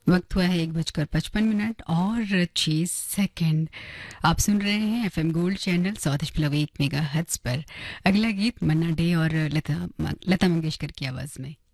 वक्त हुआ है 1:55 और 6 सेकंड। आप सुन रहे हैं FM gold channel 100.1 mega hertz पर। अगला गीत मन्ना डे और लता मंगेशकर की आवाज में।